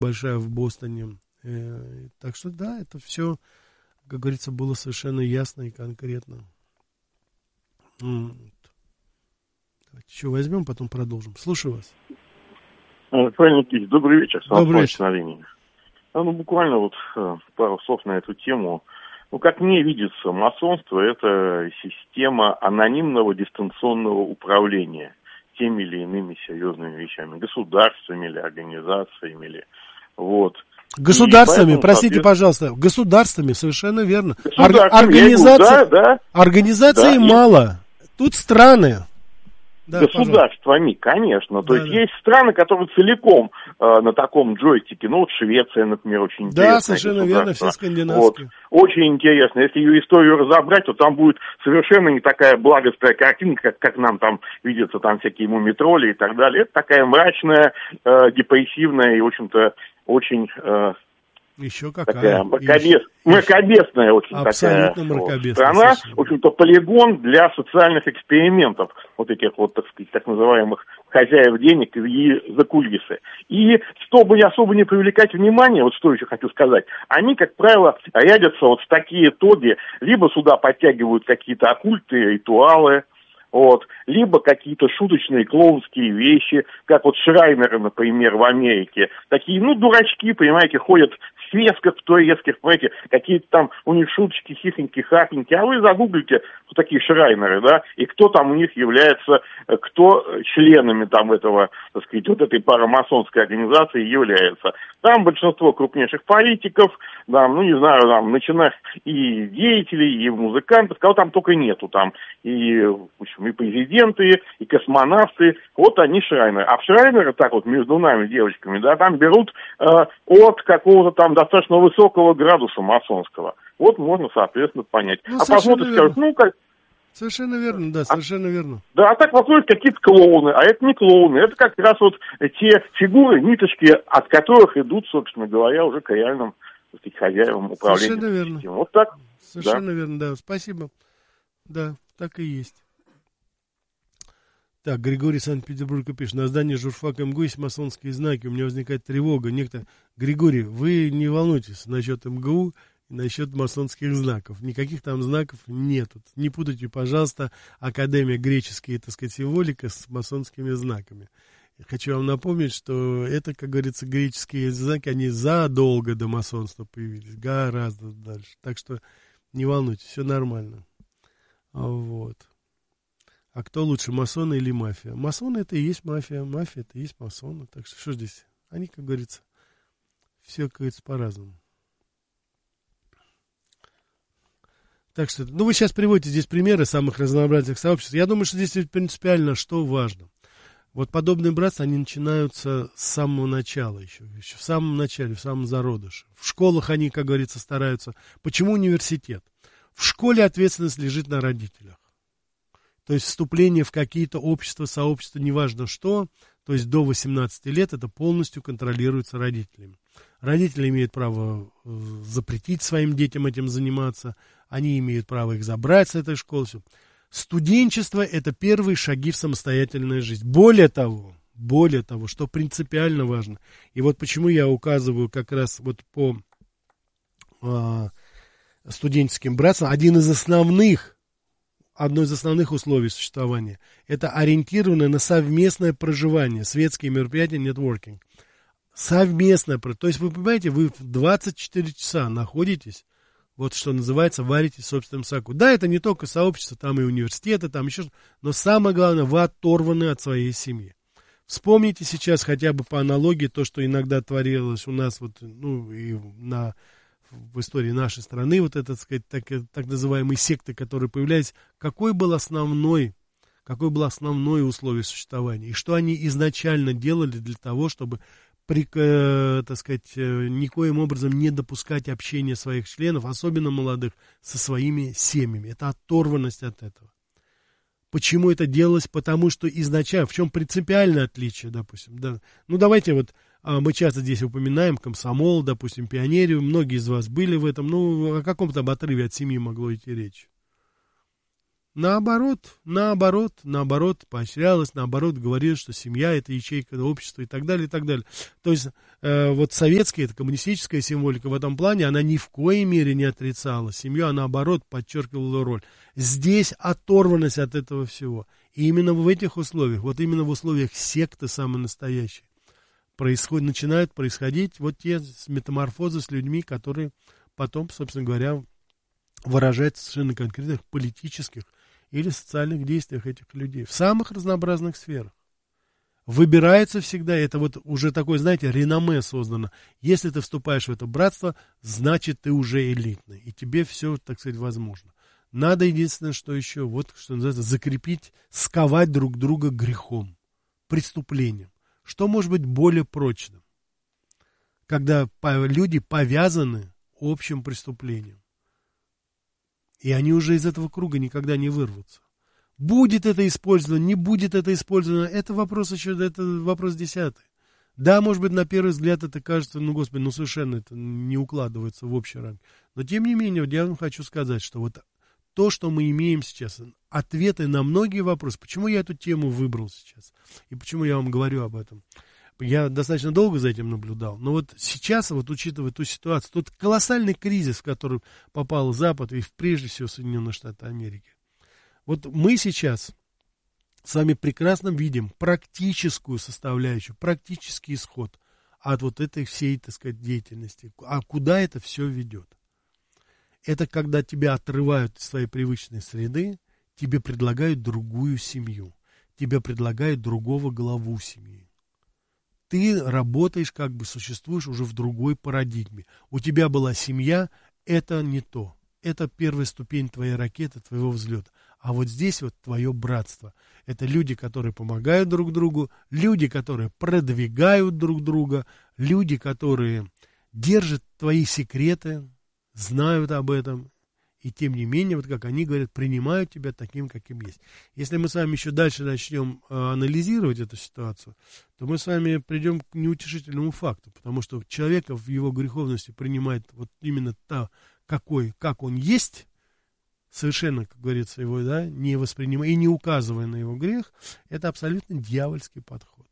большая в Бостоне. Так что да, это все, как говорится, было совершенно ясно и конкретно. Давайте еще возьмем, потом продолжим. Слушаю вас. Павел Никитич, добрый вечер. Добрый вечер. На линии. Буквально вот пару слов на эту тему. Как мне видится, масонство – это система анонимного дистанционного управления теми или иными серьезными вещами, государствами или организациями. Или, вот. Государствами, простите, пожалуйста, государствами, совершенно верно. Организаций мало, тут страны. Да, государствами, конечно. То есть есть страны, которые целиком на таком джойстике. Швеция, например, очень интересная. Да, совершенно верно, все скандинавские. Очень интересно. Если ее историю разобрать, то там будет совершенно не такая благостная картинка, как нам там видятся там всякие мумитроли и так далее. Это такая мрачная, депрессивная и, в общем-то, очень... Еще какая? Мракобесная очень абсолютно такая мракобесная страна, совершенно. в общем-то, полигон для социальных экспериментов, вот этих вот, так сказать, так называемых хозяев денег и закулисы. И чтобы особо не привлекать внимание, вот что еще хочу сказать, они, как правило, рядятся вот в такие тоги, либо сюда подтягивают какие-то оккультные ритуалы, либо какие-то шуточные клоунские вещи, как вот Шрайнеры, например, в Америке. Такие, дурачки, понимаете, ходят в фресках, в турецких, понимаете, какие-то там у них шуточки, хихоньки, хахоньки, а вы загуглите, кто такие Шрайнеры, да, и кто там у них является, кто членами там этого, так сказать, вот этой парамасонской организации является. Там большинство крупнейших политиков, там, не знаю, там, начиная и деятелей, и музыкантов, кого там только нету, там, и, в общем, и президенты, и космонавты, вот они Шрайнеры. А в Шрайнеры, так вот, между нами, девочками, да, там берут от какого-то там достаточно высокого градуса масонского. Вот можно, соответственно, понять. Посмотрят, скажут, совершенно верно, да, совершенно верно. Да, а так выходят какие-то клоуны, а это не клоуны, это как раз вот те фигуры, ниточки, от которых идут, собственно говоря, уже к реальным, так сказать, хозяевам управления. Совершенно верно. Вот так. Совершенно верно, да, спасибо. Да, так и есть. Так, Григорий Санкт-Петербурга пишет. На здании журфака МГУ есть масонские знаки. У меня возникает тревога. Григорий, вы не волнуйтесь насчет МГУ и насчет масонских знаков. Никаких там знаков нету. Не путайте, пожалуйста, Академия греческая, так сказать, символика с масонскими знаками. Я хочу вам напомнить, что это, как говорится, греческие знаки, они задолго до масонства появились. Гораздо дальше. Так что не волнуйтесь, все нормально. Вот. А кто лучше, масоны или мафия? Масоны это и есть мафия, мафия это и есть масоны. Так что здесь? Они, как говорится, все, как говорится, по-разному. Так что, вы сейчас приводите здесь примеры самых разнообразных сообществ. Я думаю, что здесь принципиально что важно. Вот подобные братства, они начинаются с самого начала еще в самом начале, в самом зародыше. В школах они, как говорится, стараются. Почему университет? В школе ответственность лежит на родителях. То есть вступление в какие-то общества, сообщества, неважно что, то есть до 18 лет это полностью контролируется родителями. Родители имеют право запретить своим детям этим заниматься, они имеют право их забрать с этой школы. Студенчество – это первые шаги в самостоятельную жизнь. Более того, что принципиально важно, и вот почему я указываю как раз вот по студенческим братствам, одно из основных условий существования – это ориентированное на совместное проживание, светские мероприятия, нетворкинг. Совместное, то есть вы понимаете, вы в 24 часа находитесь, вот что называется, варите в собственном соку. Да, это не только сообщество, там и университеты, там еще что-то, но самое главное, вы оторваны от своей семьи. Вспомните сейчас хотя бы по аналогии то, что иногда творилось у нас вот, и в истории нашей страны, вот это, так называемые секты, которые появлялись, какое было основное условие существования, и что они изначально делали для того, чтобы никоим образом не допускать общения своих членов, особенно молодых, со своими семьями. Это оторванность от этого. Почему это делалось? Потому что изначально, в чем принципиальное отличие, допустим, да. Давайте вот, мы часто здесь упоминаем комсомол, допустим, пионерию, многие из вас были в этом, о каком-то отрыве от семьи могло идти речь? Наоборот, поощрялось, наоборот, говорилось, что семья — это ячейка общества и так далее, и так далее. То есть, вот советская, это коммунистическая символика в этом плане, она ни в коей мере не отрицала семью, а наоборот подчеркивала роль. Здесь оторванность от этого всего. И именно в этих условиях, вот именно в условиях секты самой настоящей, начинают происходить вот те метаморфозы с людьми, которые потом, собственно говоря, выражаются в совершенно конкретных политических или социальных действиях этих людей в самых разнообразных сферах. Выбирается всегда, это вот уже такое, знаете, реноме создано. Если ты вступаешь в это братство, значит, ты уже элитный, и тебе все, так сказать, возможно. Надо единственное, что еще, вот, что называется, закрепить, сковать друг друга грехом, преступлением. Что может быть более прочным, когда люди повязаны общим преступлением? И они уже из этого круга никогда не вырвутся. Будет это использовано, не будет это использовано, это вопрос еще, это вопрос 10. Да, может быть, на первый взгляд это кажется, ну, господи, ну, совершенно это не укладывается в общий ранг. Но, тем не менее, вот я вам хочу сказать, что вот то, что мы имеем сейчас, ответы на многие вопросы, почему я эту тему выбрал сейчас, и почему я вам говорю об этом. Я достаточно долго за этим наблюдал, но вот сейчас, вот учитывая ту ситуацию, тот колоссальный кризис, в который попал Запад, и прежде всего Соединенные Штаты Америки, вот мы сейчас с вами прекрасно видим практическую составляющую, практический исход от вот этой всей, так сказать, деятельности. А куда это все ведет? Это когда тебя отрывают из своей привычной среды, тебе предлагают другую семью, тебе предлагают другого главу семьи. Ты работаешь, как бы существуешь уже в другой парадигме. У тебя была семья, это не то. Это первая ступень твоей ракеты, твоего взлета. А вот здесь вот твое братство. Это люди, которые помогают друг другу, люди, которые продвигают друг друга, люди, которые держат твои секреты, знают об этом. И тем не менее, вот как они говорят, принимают тебя таким, каким есть. Если мы с вами еще дальше начнем анализировать эту ситуацию, то мы с вами придем к неутешительному факту, потому что человека в его греховности принимает вот именно как он есть, совершенно, как говорится, его, да, не воспринимая и не указывая на его грех, это абсолютно дьявольский подход.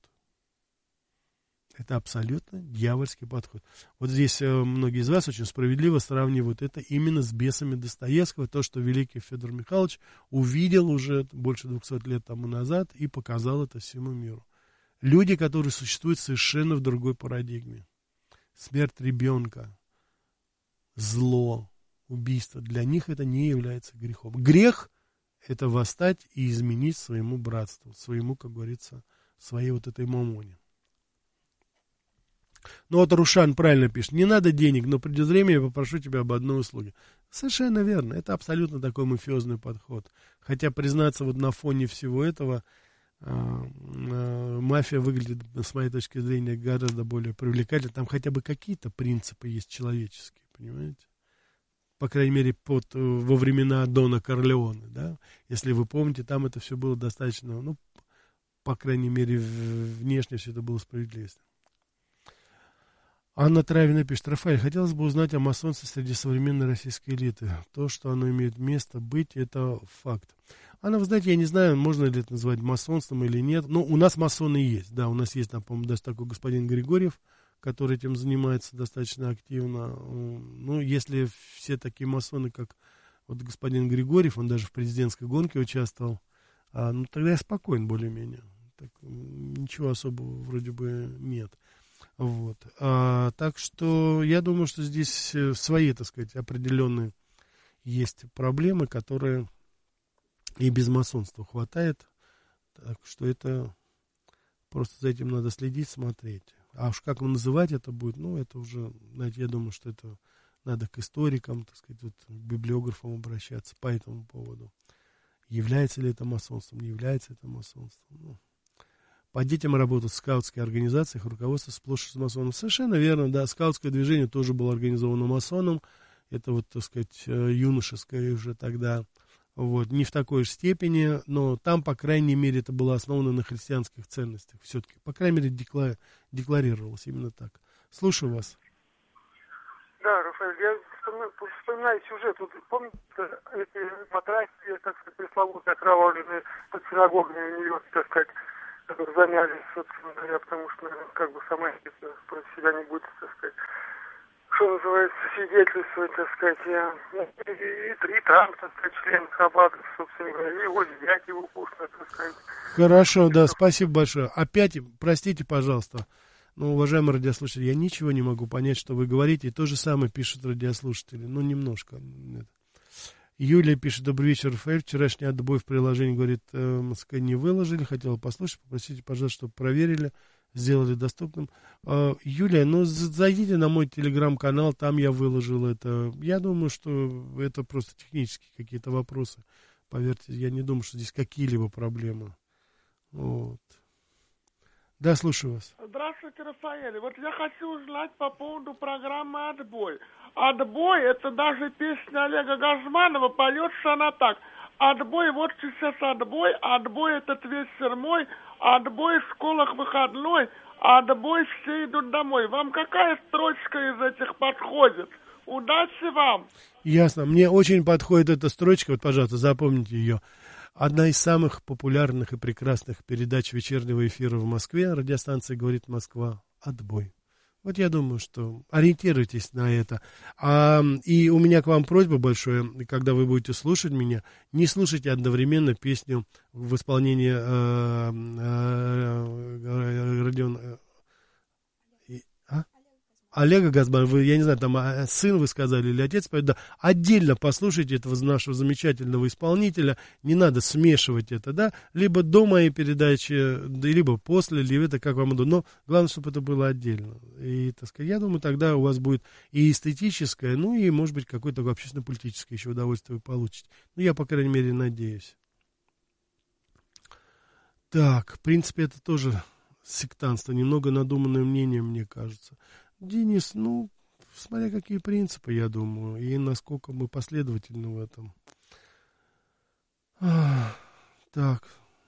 Это абсолютно дьявольский подход. Вот здесь многие из вас очень справедливо сравнивают это именно с бесами Достоевского, то, что великий Федор Михайлович увидел уже больше 200 лет тому назад и показал это всему миру. Люди, которые существуют совершенно в другой парадигме. Смерть ребенка, зло, убийство, для них это не является грехом. Грех – это восстать и изменить своему братству, своему, как говорится, своей вот этой мамоне. Ну вот Рушан правильно пишет, не надо денег, но придет время, я попрошу тебя об одной услуге. Совершенно верно, это абсолютно такой мафиозный подход. Хотя, признаться, вот на фоне всего этого мафия выглядит, с моей точки зрения, гораздо более привлекательно. Там хотя бы какие-то принципы есть человеческие, понимаете? По крайней мере, во времена Дона Корлеоне, да? Если вы помните, там это все было достаточно, ну, по крайней мере, внешне все это было справедливо. Анна Травина пишет: Рафаэль, хотелось бы узнать о масонстве среди современной российской элиты. То, что оно имеет место быть, это факт. Анна, вы знаете, я не знаю, можно ли это назвать масонством или нет. Но у нас масоны есть, да, у нас есть, по-моему, даже такой господин Григорьев, который этим занимается достаточно активно. Ну, если все такие масоны, как вот господин Григорьев, он даже в президентской гонке участвовал, ну, тогда я спокоен более-менее. Так, ничего особого вроде бы нет. Вот. Так что я думаю, что здесь свои, так сказать, определенные есть проблемы, которые и без масонства хватает. Так что это просто за этим надо следить, смотреть. А уж как называть это будет, ну, это уже, знаете, я думаю, что это надо к историкам, так сказать, вот, к библиографам обращаться по этому поводу. Является ли это масонством, не является это масонством. Ну, по детям работают скаутские организации, их руководство сплошь из масонов. Совершенно верно, да, скаутское движение тоже было организовано масоном. Это вот, так сказать, юношеское уже тогда. Вот, не в такой же степени, но там, по крайней мере, это было основано на христианских ценностях. Все-таки, по крайней мере, декларировалось именно так. Слушаю вас. Да, Я вспоминаю сюжет. Вот, помните, эти матрасики, так сказать, пресловутые, окровавленные под синагогами в Нью-Йорке, так сказать, замялись, собственно говоря, потому что, наверное, как бы сама против себя не будет, так сказать, что называется, свидетельствовать, так сказать, и Трамп, так сказать, член Хаббата, собственно говоря, и его взять его вкусно, так сказать. Хорошо, да, спасибо большое. Опять, простите, пожалуйста, но, уважаемые радиослушатели, я ничего не могу понять, что вы говорите, и то же самое пишут радиослушатели, ну, немножко. Юлия пишет: добрый вечер, Рафаэль. Вчерашний отбой в приложении, говорит, не выложили, хотела послушать, попросите, пожалуйста, чтобы проверили, сделали доступным. Юлия, ну, зайдите на мой телеграм-канал, там я выложил это. Я думаю, что это просто технические какие-то вопросы. Поверьте, я не думаю, что здесь какие-либо проблемы. Вот. Да, слушаю вас. Здравствуйте, Рафаэль. Вот я хочу узнать по поводу программы «Отбой». «Отбой» — это даже песня Олега Газманова, поется она так. «Отбой, вот сейчас отбой, отбой этот вечер мой, отбой в школах выходной, отбой все идут домой». Вам какая строчка из этих подходит? Удачи вам! Ясно. Мне очень подходит эта строчка, вот, пожалуйста, запомните ее. Одна из самых популярных и прекрасных передач вечернего эфира в Москве, радиостанция «Говорит Москва», «Отбой». Вот я думаю, что ориентируйтесь на это. И у меня к вам просьба большая, когда вы будете слушать меня, не слушайте одновременно песню в исполнении Олега Газманова, я не знаю, там сын вы сказали или отец, да, отдельно послушайте этого нашего замечательного исполнителя, не надо смешивать это, да, либо до моей передачи, либо после, либо это как вам удобно, но главное, чтобы это было отдельно. И, так сказать, я думаю, тогда у вас будет и эстетическое, ну и, может быть, какое-то общественно-политическое еще удовольствие вы получите. Ну, я, по крайней мере, надеюсь. Так, в принципе, это тоже сектантство, немного надуманное мнение, мне кажется. Денис, ну, смотря какие принципы, я думаю, и насколько мы последовательны в этом. Так.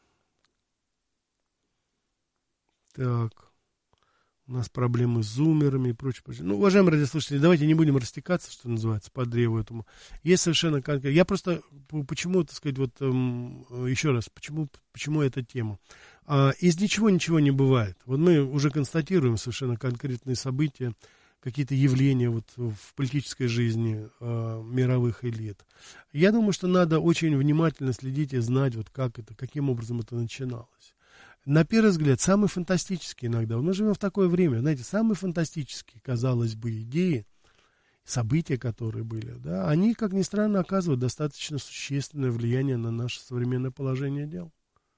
У нас проблемы с зумерами и прочее. Ну, уважаемые радиослушатели, давайте не будем растекаться, что называется, по древу этому. Есть совершенно конкретно. Я просто, почему, так сказать, вот еще раз, почему эта тема? Из ничего не бывает. Вот мы уже констатируем совершенно конкретные события, какие-то явления вот в политической жизни мировых элит. Я думаю, что надо очень внимательно следить и знать, вот как это, каким образом это начиналось. На первый взгляд, самые фантастические иногда, мы живем в такое время, знаете, самые фантастические, казалось бы, идеи, события, которые были, да, они, как ни странно, оказывают достаточно существенное влияние на наше современное положение дел.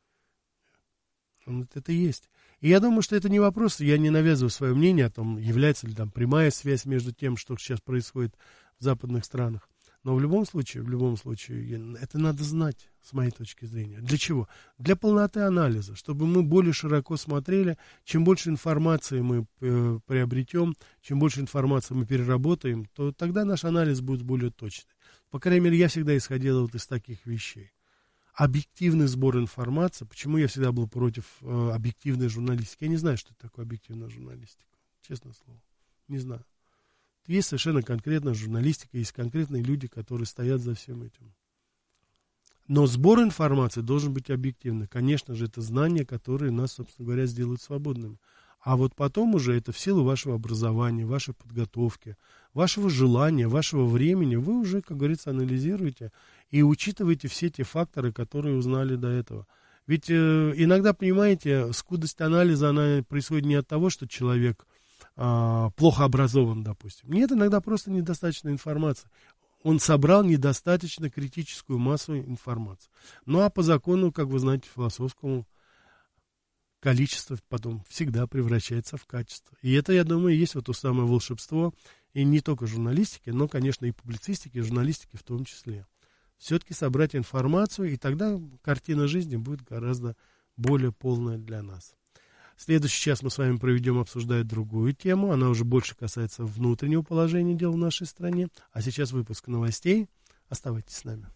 Вот это есть. И я думаю, что это не вопрос, я не навязываю свое мнение о том, является ли там прямая связь между тем, что сейчас происходит в западных странах. Но в любом случае, это надо знать, с моей точки зрения. Для чего? Для полноты анализа, чтобы мы более широко смотрели. Чем больше информации мы приобретем, чем больше информации мы переработаем, то тогда наш анализ будет более точный. По крайней мере, я всегда исходил вот из таких вещей. Объективный сбор информации. Почему я всегда был против объективной журналистики? Я не знаю, что это такое объективная журналистика. Честное слово. Не знаю. Есть совершенно конкретная журналистика, есть конкретные люди, которые стоят за всем этим. Но сбор информации должен быть объективный. Конечно же, это знания, которые нас, собственно говоря, сделают свободными. А вот потом уже это в силу вашего образования, вашей подготовки, вашего желания, вашего времени, вы уже, как говорится, анализируете и учитываете все те факторы, которые узнали до этого. Ведь иногда, понимаете, скудость анализа, она происходит не от того, что человек плохо образован, допустим. Нет, иногда просто недостаточно информации. Он собрал недостаточно критическую массу информации. Ну, а по закону, как вы знаете, философскому, количество потом всегда превращается в качество. И это, я думаю, есть вот то самое волшебство, и не только журналистики, но, конечно, и публицистики, и журналистики в том числе. Все-таки собрать информацию, и тогда картина жизни будет гораздо более полная для нас. Следующий час мы с вами проведем, обсуждая другую тему. Она уже больше касается внутреннего положения дел в нашей стране. А сейчас выпуск новостей. Оставайтесь с нами.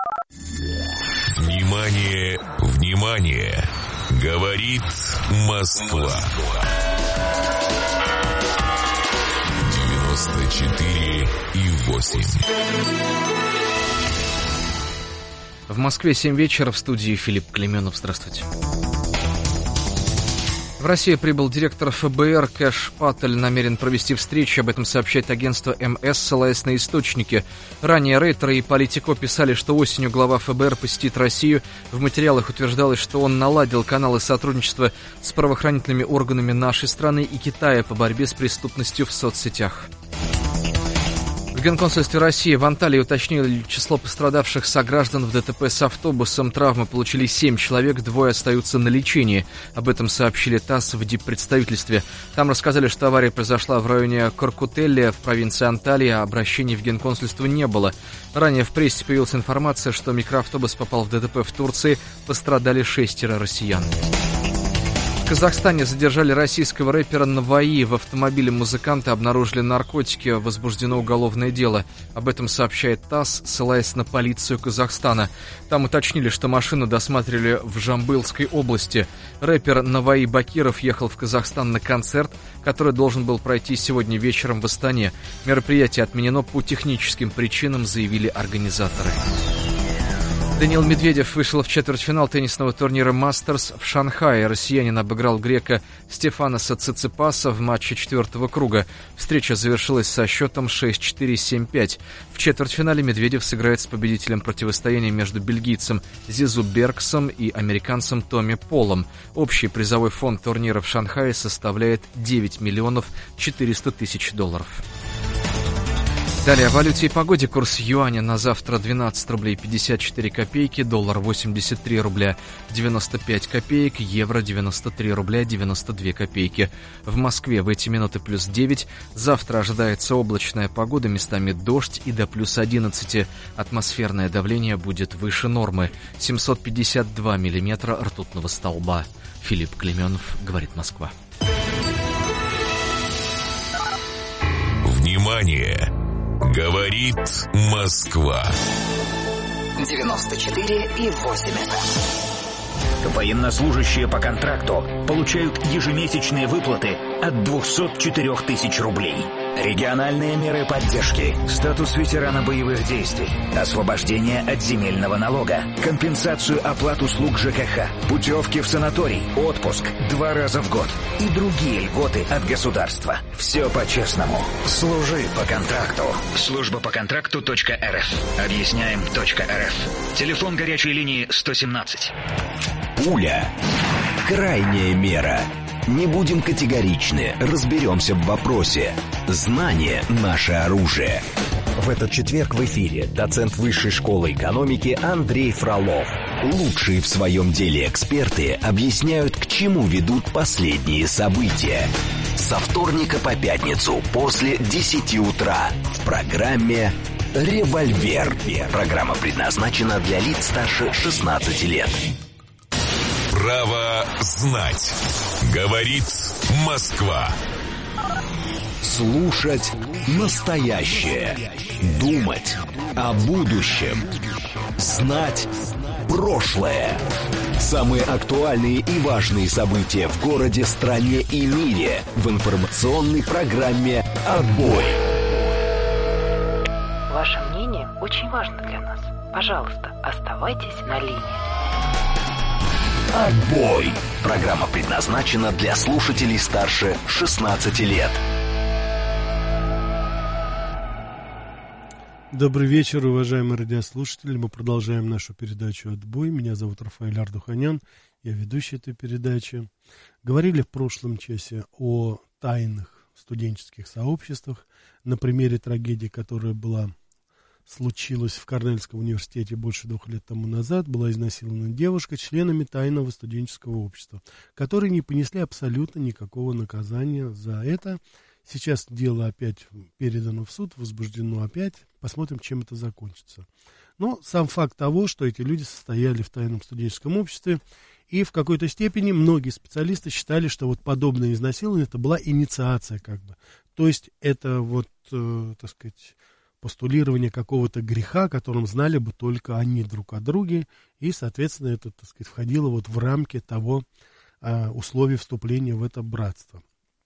Внимание, внимание! Говорит Москва. 94,8. В Москве 7 вечера, в студии Филипп Клеменов. Здравствуйте. В Россию прибыл директор ФБР Кэш Паттель, намерен провести встречу, об этом сообщает агентство МС, ссылаясь на источники. Ранее Рейтер и Политико писали, что осенью глава ФБР посетит Россию. В материалах утверждалось, что он наладил каналы сотрудничества с правоохранительными органами нашей страны и Китая по борьбе с преступностью в соцсетях. В Генконсульстве России в Анталии уточнили число пострадавших сограждан в ДТП с автобусом. Травмы получили 7 человек, 2 остаются на лечении. Об этом сообщили ТАСС в диппредставительстве. Там рассказали, что авария произошла в районе Коркутелли в провинции Анталия. Обращений в Генконсульство не было. Ранее в прессе появилась информация, что микроавтобус попал в ДТП в Турции. Пострадали 6 россиян. В Казахстане задержали российского рэпера Наваи. В автомобиле музыканта обнаружили наркотики. Возбуждено уголовное дело. Об этом сообщает ТАСС, ссылаясь на полицию Казахстана. Там уточнили, что машину досматривали в Жамбылской области. Рэпер Наваи Бакиров ехал в Казахстан на концерт, который должен был пройти сегодня вечером в Астане. Мероприятие отменено по техническим причинам, заявили организаторы. Даниил Медведев вышел в четвертьфинал теннисного турнира «Мастерс» в Шанхае. Россиянин обыграл грека Стефаноса Циципаса в матче 4-го круга. Встреча завершилась со счетом 6-4, 7-5. В четвертьфинале Медведев сыграет с победителем противостояния между бельгийцем Зизу Бергсом и американцем Томми Полом. Общий призовой фонд турнира в Шанхае составляет 9 миллионов 400 тысяч долларов. Далее о валюте и погоде. Курс юаня на завтра 12 рублей 54 копейки, доллар 83 рубля 95 копеек, евро 93 рубля 92 копейки. В Москве в эти минуты плюс 9. Завтра ожидается облачная погода, местами дождь и до плюс 11. Атмосферное давление будет выше нормы. 752 миллиметра ртутного столба. Филипп Клеменов, говорит Москва. Внимание! Говорит Москва. 94,8. Военнослужащие по контракту получают ежемесячные выплаты от 204 тысяч рублей. Региональные меры поддержки, статус ветерана боевых действий, освобождение от земельного налога, компенсацию оплат услуг ЖКХ, путевки в санаторий, отпуск 2 раза в год и другие льготы от государства. Все по-честному. Служи по контракту. Служба по контракту.рф. Объясняем.рф. Телефон горячей линии 117. Пуля. Крайняя мера. Не будем категоричны, разберемся в вопросе. Знание – наше оружие. В этот четверг в эфире доцент Высшей школы экономики Андрей Фролов. Лучшие в своем деле эксперты объясняют, к чему ведут последние события. Со вторника по пятницу после 10 утра в программе «Револьвер». Программа предназначена для лиц старше 16 лет. Право знать. Говорит Москва. Слушать настоящее. Думать о будущем. Знать прошлое. Самые актуальные и важные события в городе, стране и мире в информационной программе «Отбой». Ваше мнение очень важно для нас. Пожалуйста, оставайтесь на линии. «Отбой». Программа предназначена для слушателей старше 16 лет. Добрый вечер, уважаемые радиослушатели. Мы продолжаем нашу передачу «Отбой». Меня зовут Рафаэль Ардуханян. Я ведущий этой передачи. Говорили в прошлом часе о тайных студенческих сообществах на примере трагедии, которая случилась в Корнельском университете больше 2 лет тому назад. Была изнасилована девушка членами тайного студенческого общества, которые не понесли абсолютно никакого наказания за это. Сейчас дело опять передано в суд, возбуждено опять. Посмотрим, чем это закончится. Но сам факт того, что эти люди состояли в тайном студенческом обществе, и в какой-то степени многие специалисты считали, что вот подобное изнасилование это была инициация как бы. То есть это так сказать, постулирование какого-то греха, которым знали бы только они друг о друге, и, соответственно, это, так сказать, входило в рамки того условий вступления в это братство.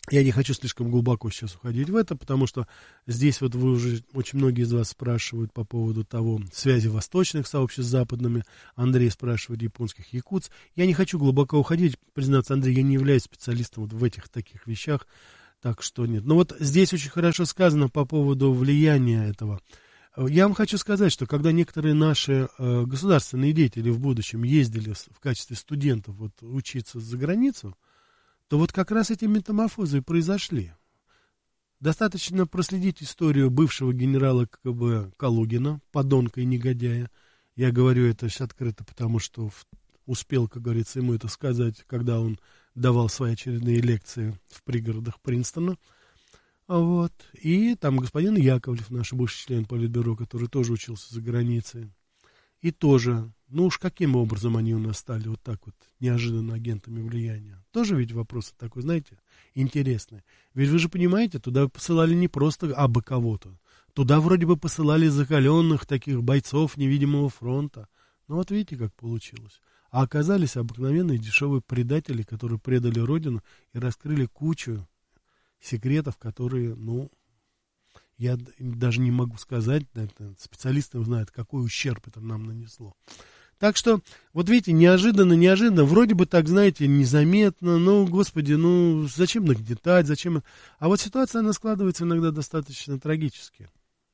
Я не хочу слишком глубоко сейчас уходить в это, потому что здесь вот вы уже, очень многие из вас спрашивают по поводу того, связи восточных сообществ с западными. Андрей спрашивает японских, якутс. Я не хочу глубоко уходить, признаться, Андрей, я не являюсь специалистом вот в этих таких вещах, так что нет. Но вот здесь очень хорошо сказано по поводу влияния этого. Я вам хочу сказать, что когда некоторые наши государственные деятели в будущем ездили в качестве студентов вот, учиться за границу, то вот как раз эти метаморфозы и произошли. Достаточно проследить историю бывшего генерала КГБ Калугина, подонка и негодяя. Я говорю это сейчас открыто, потому что успел, как говорится, ему это сказать, когда он давал свои очередные лекции в пригородах Принстона. Вот. И там господин Яковлев, наш бывший член Политбюро, который тоже учился за границей. И тоже, ну уж каким образом они у нас стали вот так вот неожиданно агентами влияния? Тоже ведь вопрос такой, знаете, интересный. Ведь вы же понимаете, туда посылали не просто абы кого-то. Туда вроде бы посылали закаленных таких бойцов невидимого фронта. Ну вот видите, как получилось. А оказались обыкновенные дешевые предатели, которые предали родину и раскрыли кучу секретов, которые, ну... Я даже не могу сказать, специалисты знают, какой ущерб это нам нанесло. Так что, вот видите, неожиданно, вроде бы так, знаете, незаметно, ну, господи, ну, зачем нагнетать, зачем... А вот ситуация, она складывается иногда достаточно трагически.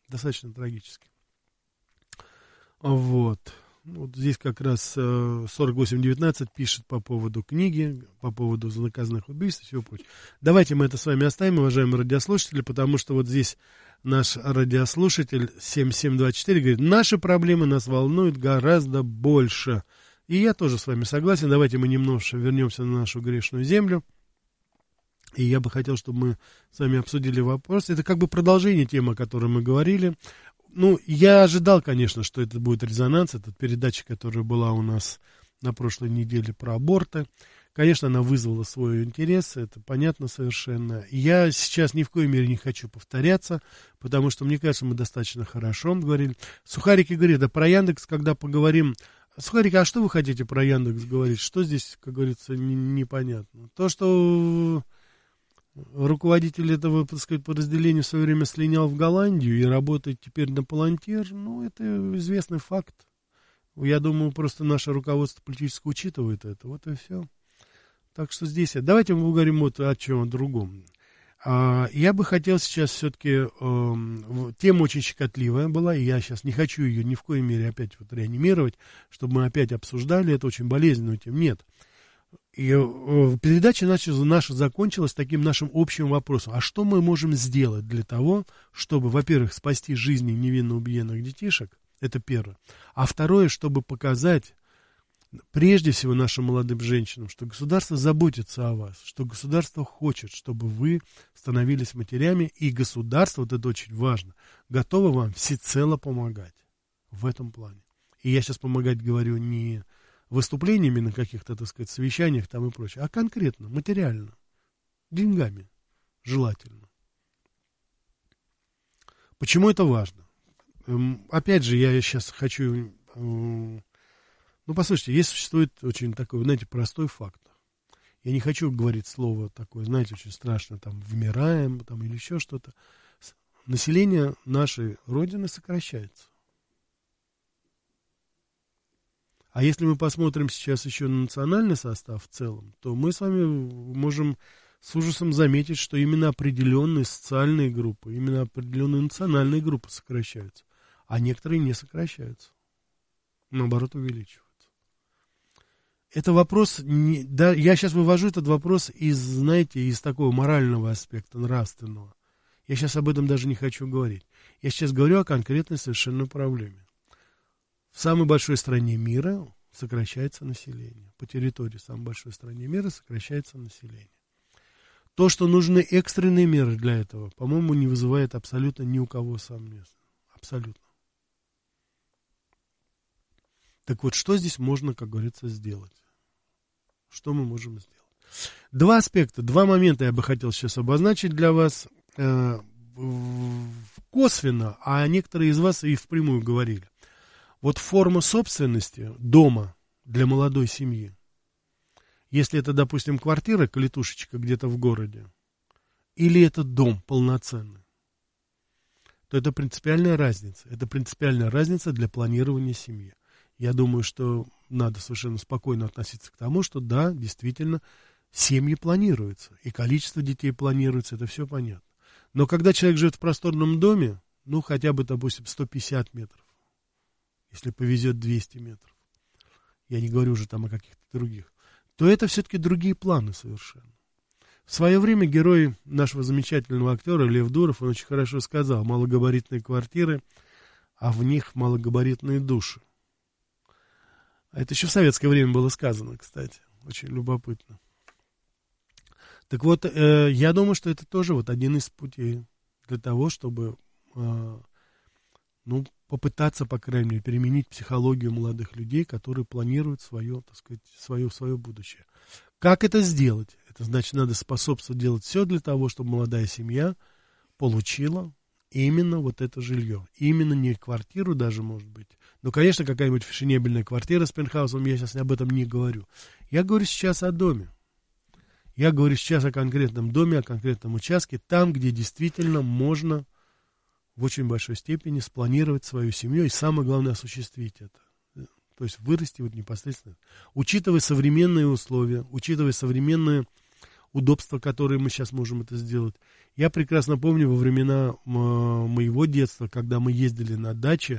Вот. Вот здесь как раз 4819 пишет по поводу книги, по поводу наказанных убийств и всего прочего. Давайте мы это с вами оставим, уважаемые радиослушатели, потому что вот здесь наш радиослушатель 7724 говорит, наши проблемы нас волнуют гораздо больше. И я тоже с вами согласен. Давайте мы немножко вернемся на нашу грешную землю. И я бы хотел, чтобы мы с вами обсудили вопрос. Это как бы продолжение темы, о которой мы говорили. Ну, я ожидал, конечно, что это будет резонанс. Это передача, которая была у нас на прошлой неделе про аборты. Конечно, она вызвала свой интерес, это понятно совершенно. Я сейчас ни в коей мере не хочу повторяться, потому что, мне кажется, мы достаточно хорошо говорили. Сухарики говорит, да про Яндекс, когда поговорим... Сухарики, а что вы хотите про Яндекс говорить? Что здесь, как говорится, непонятно? То, что руководитель этого, так сказать, подразделения в свое время слинял в Голландию и работает теперь на Палантир, ну, это известный факт. Я думаю, просто наше руководство политически учитывает это. Вот и все. Так что здесь... Давайте мы поговорим вот о чем другом. Я бы хотел сейчас все-таки... Тема очень щекотливая была, и я сейчас не хочу ее ни в коей мере опять вот реанимировать, чтобы мы опять обсуждали. Это очень болезненную тему. Нет. И передача наша закончилась таким нашим общим вопросом. А что мы можем сделать для того, чтобы, во-первых, спасти жизни невинно убиенных детишек? Это первое. А второе, чтобы показать... Прежде всего нашим молодым женщинам, что государство заботится о вас, что государство хочет, чтобы вы становились матерями, и государство, вот это очень важно, готово вам всецело помогать в этом плане. И я сейчас помогать говорю не выступлениями на каких-то, так сказать, совещаниях там и прочее, а конкретно, материально, деньгами, желательно. Почему это важно? Опять же, я сейчас хочу... Ну, послушайте, есть существует очень такой, знаете, простой факт. Я не хочу говорить слово такое, знаете, очень страшно, там, вымираем, там, или еще что-то. Население нашей Родины сокращается. А если мы посмотрим сейчас еще на национальный состав в целом, то мы с вами можем с ужасом заметить, что именно определенные социальные группы, именно определенные национальные группы сокращаются, а некоторые не сокращаются, наоборот, увеличиваются. Это вопрос, да, я сейчас вывожу этот вопрос из, знаете, из такого морального аспекта, нравственного. Я сейчас об этом даже не хочу говорить. Я сейчас говорю о конкретной совершенно проблеме. В самой большой стране мира сокращается население. По территории самой большой страны мира сокращается население. То, что нужны экстренные меры для этого, по-моему, не вызывает абсолютно ни у кого сомнений. Абсолютно. Так вот, что здесь можно, как говорится, сделать? Что мы можем сделать? Два аспекта, два момента я бы хотел сейчас обозначить для вас косвенно, а некоторые из вас и впрямую говорили. Вот форма собственности дома для молодой семьи, если это, допустим, квартира, клетушечка где-то в городе, или это дом полноценный, то это принципиальная разница. Это принципиальная разница для планирования семьи. Я думаю, что надо совершенно спокойно относиться к тому, что да, действительно, семьи планируются, и количество детей планируется, это все понятно. Но когда человек живет в просторном доме, ну, хотя бы, допустим, 150 метров, если повезет 200 метров, я не говорю уже там о каких-то других, то это все-таки другие планы совершенно. В свое время герой нашего замечательного актера Лев Дуров, он очень хорошо сказал: малогабаритные квартиры, а в них малогабаритные души. А это еще в советское время было сказано, кстати, очень любопытно. Так вот, я думаю, что это тоже вот один из путей для того, чтобы, попытаться, по крайней мере, переменить психологию молодых людей, которые планируют свое, так сказать, свое будущее. Как это сделать? Это значит, надо способствовать делать все для того, чтобы молодая семья получила именно вот это жилье. Именно не квартиру даже, может быть. Ну, конечно, какая-нибудь фешенебельная квартира с пентхаусом, я сейчас об этом не говорю. Я говорю сейчас о доме. Я говорю сейчас о конкретном доме, о конкретном участке, там, где действительно можно в очень большой степени спланировать свою семью и, самое главное, осуществить это. То есть вырасти вот непосредственно. Учитывая современные условия, учитывая современные удобства, которые мы сейчас можем это сделать. Я прекрасно помню во времена моего детства, когда мы ездили на даче,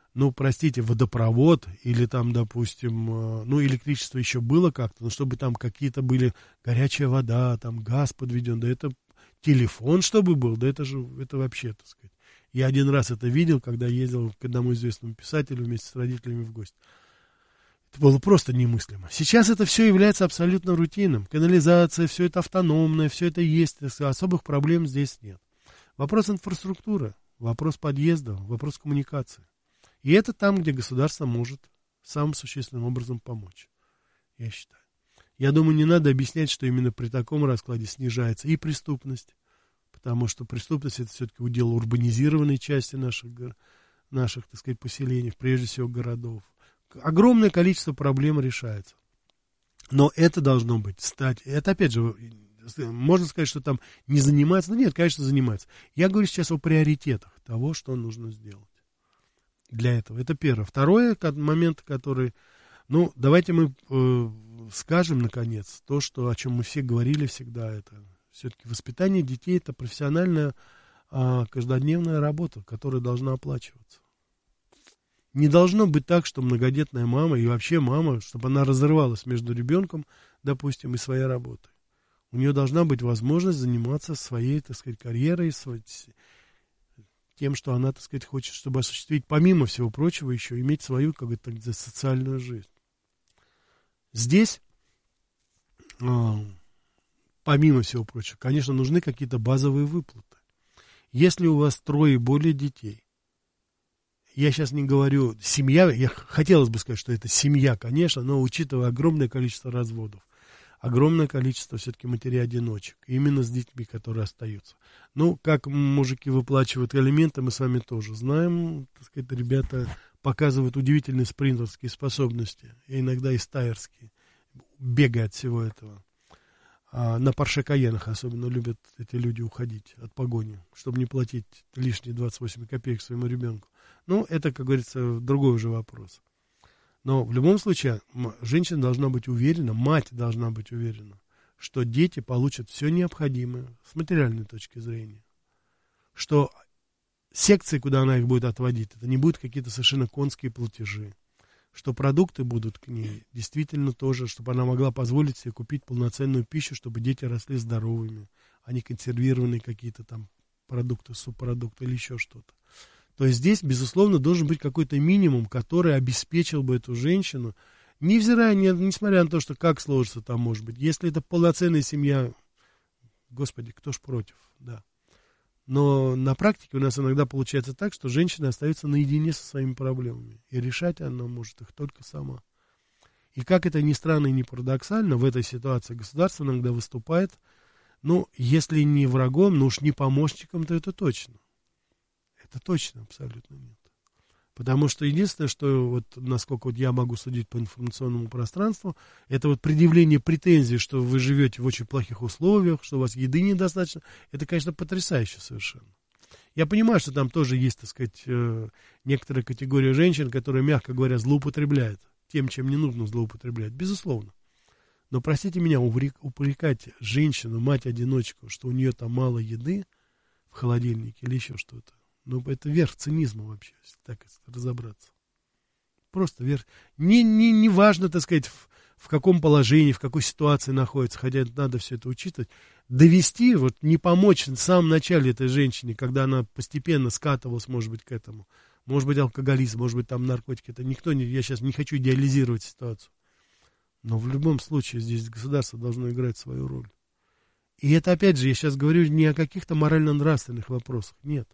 водопровод или там, допустим, электричество еще было как-то, но чтобы там какие-то были горячая вода, там газ подведен, да это телефон, чтобы был, да это вообще, так сказать. Я один раз это видел, когда ездил к одному известному писателю вместе с родителями в гости. Это было просто немыслимо. Сейчас это все является абсолютно рутинным. Канализация, все это автономное, все это есть, особых проблем здесь нет. Вопрос инфраструктуры, вопрос подъезда, вопрос коммуникации. И это там, где государство может самым существенным образом помочь, я считаю. Я думаю, не надо объяснять, что именно при таком раскладе снижается и преступность, потому что преступность — это все-таки удел урбанизированной части наших, так сказать, поселений, прежде всего городов. Огромное количество проблем решается. Но это должно быть, это опять же, можно сказать, что там не занимается, нет, конечно, занимается. Я говорю сейчас о приоритетах того, что нужно сделать для этого. Это первое. Второе момент, который, давайте мы скажем, наконец, то, о чем мы все говорили всегда, это все-таки воспитание детей, это профессиональная каждодневная работа, которая должна оплачиваться. Не должно быть так, что многодетная мама и вообще мама, чтобы она разрывалась между ребенком, допустим, и своей работой. У нее должна быть возможность заниматься своей, так сказать, карьерой, тем, что она, так сказать, хочет, чтобы осуществить, помимо всего прочего, еще иметь свою, как бы так сказать, социальную жизнь. Здесь, помимо всего прочего, конечно, нужны какие-то базовые выплаты. Если у вас 3 и более детей, я сейчас не говорю семья, хотелось бы сказать, что это семья, конечно, но учитывая огромное количество разводов, огромное количество все-таки матерей-одиночек, именно с детьми, которые остаются. Как мужики выплачивают алименты, мы с вами тоже знаем, так сказать, ребята показывают удивительные спринтерские способности, и иногда и стайерские, бегая от всего этого. На Порше Каенах особенно любят эти люди уходить от погони, чтобы не платить лишние 28 копеек своему ребенку. Это, как говорится, другой уже вопрос. Но в любом случае женщина должна быть уверена, мать должна быть уверена, что дети получат все необходимое с материальной точки зрения. Что секции, куда она их будет отводить, это не будут какие-то совершенно конские платежи. Что продукты будут к ней действительно тоже, чтобы она могла позволить себе купить полноценную пищу, чтобы дети росли здоровыми, а не консервированные какие-то там продукты, субпродукты или еще что-то. То есть здесь, безусловно, должен быть какой-то минимум, который обеспечил бы эту женщину, несмотря на то, что как сложится там может быть. Если это полноценная семья, господи, кто ж против, да. Но на практике у нас иногда получается так, что женщина остается наедине со своими проблемами. И решать она может их только сама. И как это ни странно и ни парадоксально, в этой ситуации государство иногда выступает, если не врагом, уж не помощником, то это точно. Это точно абсолютно нет. Потому что единственное, что вот насколько вот я могу судить по информационному пространству, это вот предъявление претензий, что вы живете в очень плохих условиях, что у вас еды недостаточно. Это, конечно, потрясающе совершенно. Я понимаю, что там тоже есть, так сказать, некоторая категория женщин, которые, мягко говоря, злоупотребляют тем, чем не нужно злоупотреблять. Безусловно. Но, простите меня, упрекать женщину, мать-одиночку, что у нее там мало еды в холодильнике или еще что-то, ну, это верх цинизма вообще, если так разобраться. Просто верх. Не важно, так сказать, в каком положении, в какой ситуации находится, хотя надо все это учитывать. Довести, вот не помочь в самом начале этой женщине, когда она постепенно скатывалась, может быть, к этому. Может быть, алкоголизм, может быть, там наркотики. Это никто не... Я сейчас не хочу идеализировать ситуацию. Но в любом случае здесь государство должно играть свою роль. И это, опять же, я сейчас говорю не о каких-то морально-нравственных вопросах. Нет.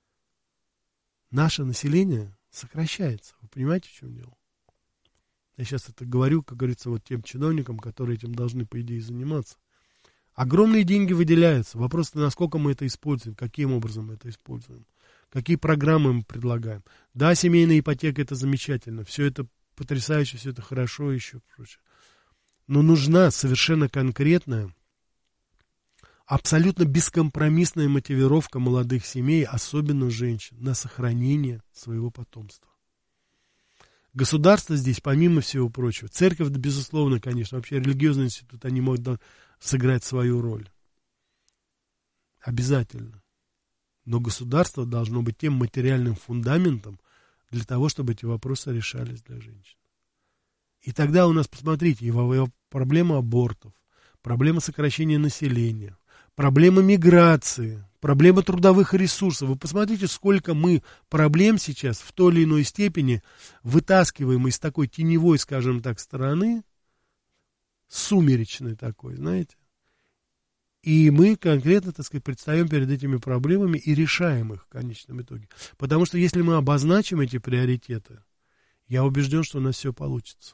Наше население сокращается. Вы понимаете, в чем дело? Я сейчас это говорю, как говорится, вот тем чиновникам, которые этим должны, по идее, заниматься. Огромные деньги выделяются. Вопрос, насколько мы это используем, каким образом мы это используем, какие программы мы предлагаем. Да, семейная ипотека — это замечательно, все это потрясающе, все это хорошо и еще прочее. Но нужна совершенно конкретная, абсолютно бескомпромиссная мотивировка молодых семей, особенно женщин, на сохранение своего потомства. Государство здесь, помимо всего прочего, церковь, да, безусловно, конечно, вообще религиозный институт, они могут сыграть свою роль. Обязательно. Но государство должно быть тем материальным фундаментом для того, чтобы эти вопросы решались для женщин. И тогда у нас, посмотрите, проблема абортов, проблема сокращения населения, проблема миграции, проблема трудовых ресурсов. Вы посмотрите, сколько мы проблем сейчас в той или иной степени вытаскиваем из такой теневой, скажем так, стороны, сумеречной такой, знаете. И мы конкретно, так сказать, предстаем перед этими проблемами и решаем их в конечном итоге. Потому что если мы обозначим эти приоритеты, я убежден, что у нас все получится.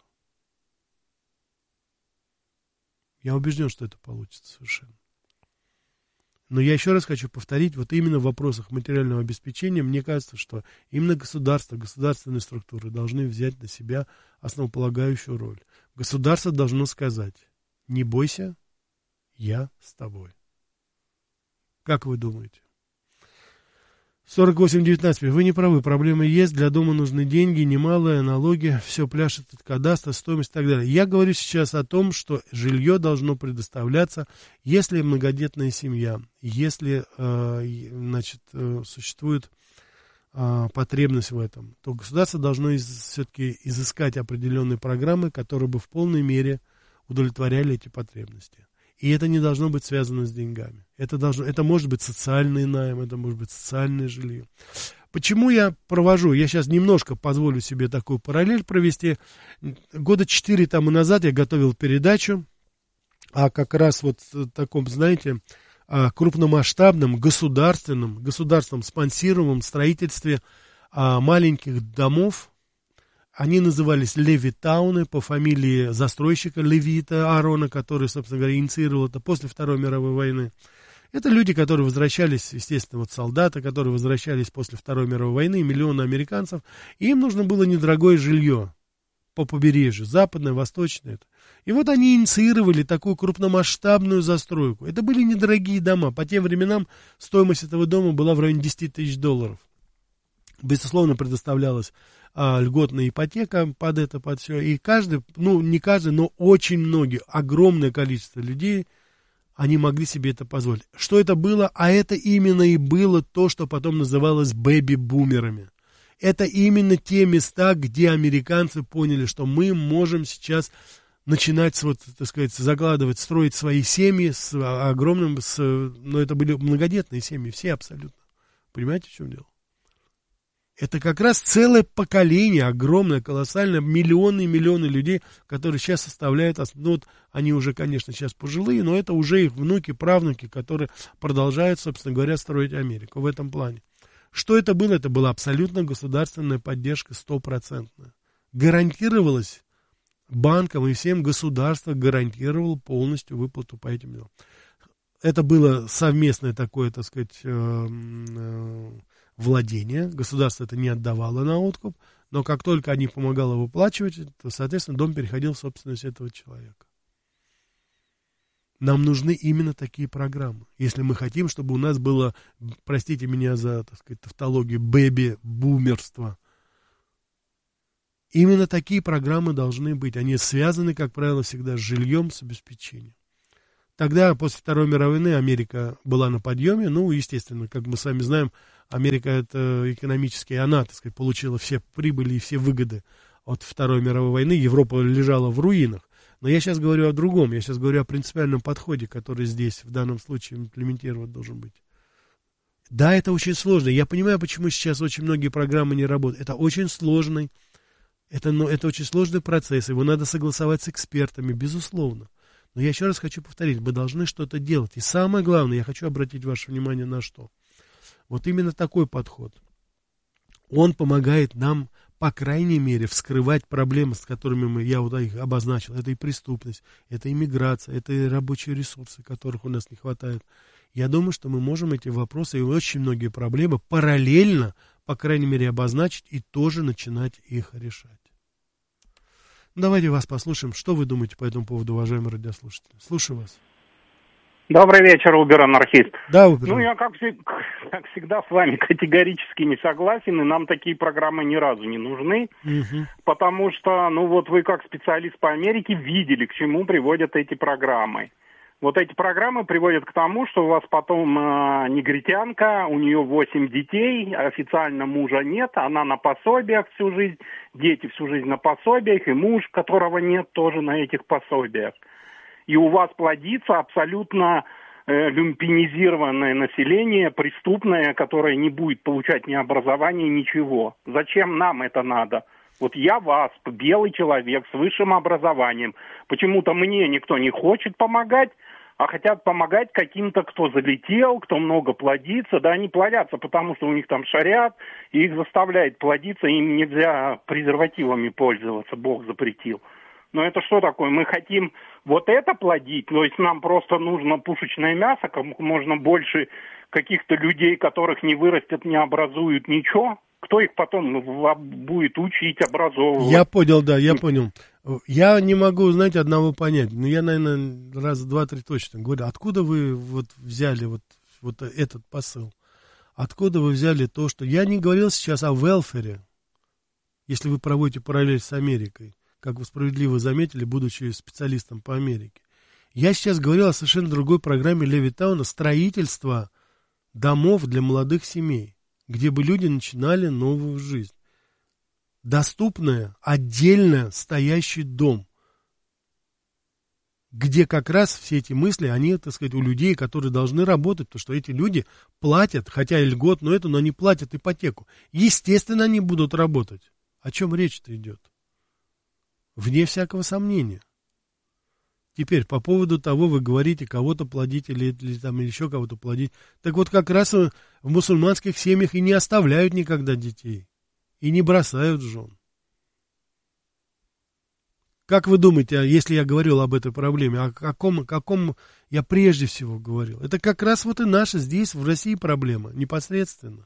Я убежден, что это получится совершенно. Но я еще раз хочу повторить, вот именно в вопросах материального обеспечения, мне кажется, что именно государство, государственные структуры должны взять на себя основополагающую роль. Государство должно сказать: не бойся, я с тобой. Как вы думаете? 48-19. Вы не правы, проблемы есть, для дома нужны деньги, немалые, налоги, все пляшет от кадастра, стоимость и так далее. Я говорю сейчас о том, что жилье должно предоставляться, если многодетная семья, если, существует потребность в этом, то государство должно все-таки изыскать определенные программы, которые бы в полной мере удовлетворяли эти потребности. И это не должно быть связано с деньгами. Это может быть социальный найм, это может быть социальное жилье. Почему я провожу? Я сейчас немножко позволю себе такую параллель провести. Года 4 тому назад я готовил передачу о как раз вот таком, знаете, крупномасштабном государственном спонсируемом строительстве маленьких домов. Они назывались Левитауны по фамилии застройщика Левита Аарона, который, собственно говоря, инициировал это после Второй мировой войны. Это люди, которые возвращались, естественно, вот солдаты, которые возвращались после Второй мировой войны, миллионы американцев, и им нужно было недорогое жилье по побережью, западное, восточное. И вот они инициировали такую крупномасштабную застройку. Это были недорогие дома. По тем временам стоимость этого дома была в районе $10 000. Безусловно, предоставлялась льготная ипотека под все. И каждый, не каждый, но очень многие, огромное количество людей, они могли себе это позволить. Что это было? А это именно и было то, что потом называлось бэби-бумерами. Это именно те места, где американцы поняли, что мы можем сейчас начинать, закладывать, строить свои семьи с огромным, но это были многодетные семьи, все абсолютно. Понимаете, в чем дело? Это как раз целое поколение, огромное, колоссальное, миллионы и миллионы людей, которые сейчас составляют, они уже, конечно, сейчас пожилые, но это уже их внуки, правнуки, которые продолжают, собственно говоря, строить Америку в этом плане. Что это было? Это была абсолютно государственная поддержка, 100%. Гарантировалась банкам и всем, государство гарантировало полностью выплату по этим делам. Это было совместное такое, владения, государство это не отдавало на откуп, но как только они помогали выплачивать, то, соответственно, дом переходил в собственность этого человека. Нам нужны именно такие программы. Если мы хотим, чтобы у нас было, простите меня за, так сказать, тавтологию, бэби-бумерство. Именно такие программы должны быть. Они связаны, как правило, всегда с жильем, с обеспечением. Тогда, после Второй мировой войны, Америка была на подъеме. Ну, естественно, как мы с вами знаем, Америка это экономически, она, так сказать, получила все прибыли и все выгоды от Второй мировой войны. Европа лежала в руинах. Но я сейчас говорю о другом. Я сейчас говорю о принципиальном подходе, который здесь, в данном случае, имплементирован должен быть. Да, это очень сложно. Я понимаю, почему сейчас очень многие программы не работают. Это очень сложный, это очень сложный процесс. Его надо согласовать с экспертами, безусловно. Но я еще раз хочу повторить, мы должны что-то делать. И самое главное, я хочу обратить ваше внимание на что. Вот именно такой подход. Он помогает нам, по крайней мере, вскрывать проблемы, с которыми я вот их обозначил. Это и преступность, это и миграция, это и рабочие ресурсы, которых у нас не хватает. Я думаю, что мы можем эти вопросы и очень многие проблемы параллельно, по крайней мере, обозначить и тоже начинать их решать. Давайте вас послушаем. Что вы думаете по этому поводу, уважаемые радиослушатели? Слушаю вас. Добрый вечер, Убер-анархист. Да, Убер. Ну, я, как всегда, с вами категорически не согласен, и нам такие программы ни разу не нужны, потому что, ну, вот вы, как специалист по Америке, видели, к чему приводят эти программы. Вот эти программы приводят к тому, что у вас потом негритянка, у нее 8 детей, официально мужа нет, она на пособиях всю жизнь, дети всю жизнь на пособиях, и муж, которого нет, тоже на этих пособиях. И у вас плодится абсолютно люмпинизированное население, преступное, которое не будет получать ни образования, ничего. Зачем нам это надо? Вот я ВАСП, белый человек с высшим образованием. Почему-то мне никто не хочет помогать, а хотят помогать каким-то, кто залетел, кто много плодится. Да, они плодятся, потому что у них там шариат, и их заставляет плодиться, им нельзя презервативами пользоваться, Бог запретил. Но это что такое? Мы хотим вот это плодить, то есть нам просто нужно пушечное мясо, как можно больше каких-то людей, которых не вырастет, не образуют ничего. Кто их потом будет учить, образовывать? Я понял, да, я понял. Я не могу, знаете, одного понять. Но я, наверное, раз, два, три точно говорю. Откуда вы вот взяли вот этот посыл? Откуда вы взяли то, что... Я не говорил сейчас о велфере, если вы проводите параллель с Америкой, как вы справедливо заметили, будучи специалистом по Америке. Я сейчас говорил о совершенно другой программе Левитауна строительства домов для молодых семей, где бы люди начинали новую жизнь. Доступный, отдельно стоящий дом, где как раз все эти мысли, они, так сказать, у людей, которые должны работать, потому что эти люди платят, хотя и льгот, но они платят ипотеку. Естественно, они будут работать. О чем речь-то идет? Вне всякого сомнения. Теперь, по поводу того, вы говорите, кого-то плодить или еще кого-то плодить. Так вот, как раз в мусульманских семьях и не оставляют никогда детей. И не бросают жен. Как вы думаете, если я говорил об этой проблеме, о каком я прежде всего говорил? Это как раз вот и наша здесь, в России, проблема, непосредственно.